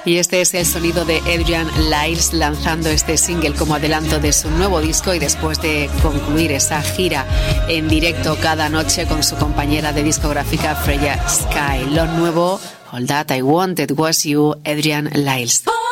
Y este es el sonido de Adrian Lyles lanzando este single como adelanto de su nuevo disco y después de concluir esa gira en directo cada noche con su compañera de discográfica Freya Sky. Lo nuevo, All That I Wanted Was You, Adrian Lyles.